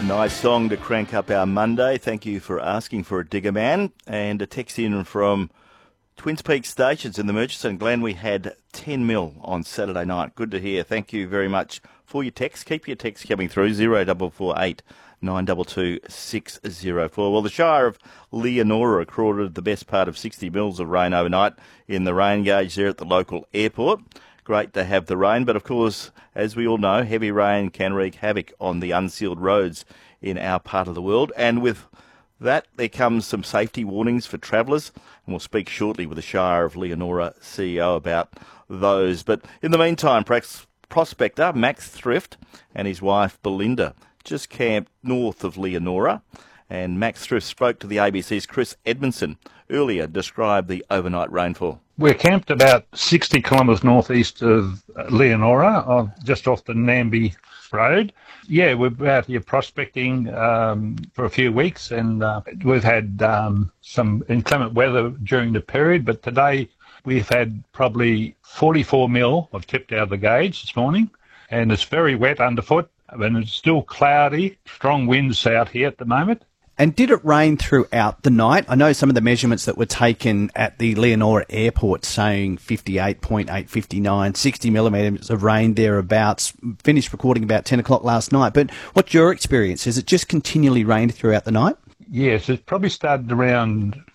Nice song to crank up our Monday. Thank you for asking for a Digger Man. And a text in from Twins Peaks Stations in the Murchison Glen. We had 10 mil on Saturday night. Good to hear. Thank you very much for your text. Keep your text coming through, 0448 922 604. Well, the Shire of Leonora recorded the best part of 60 mils of rain overnight in the rain gauge there at the local airport. Great to have the rain, but of course, as we all know, heavy rain can wreak havoc on the unsealed roads in our part of the world. And with that, there comes some safety warnings for travellers, and we'll speak shortly with the Shire of Leonora CEO about those. But in the meantime, prospector Max Thrift and his wife Belinda just camped north of Leonora, and Max Thrift spoke to the ABC's Chris Edmondson earlier, described the overnight rainfall. We're camped about 60 kilometres northeast of Leonora, just off the Namby Road. Yeah, we're out here prospecting for a few weeks, and we've had some inclement weather during the period, but today we've had probably 44 mil of tipped out of the gauge this morning, and it's very wet underfoot, and it's still cloudy, strong winds out here at the moment. And did it rain throughout the night? I know some of the measurements that were taken at the Leonora airport saying 58.8, 59, 60 millimetres of rain thereabouts. Finished recording about 10 o'clock last night. But what's your experience? Has it just continually rained throughout the night? Yes, it probably started around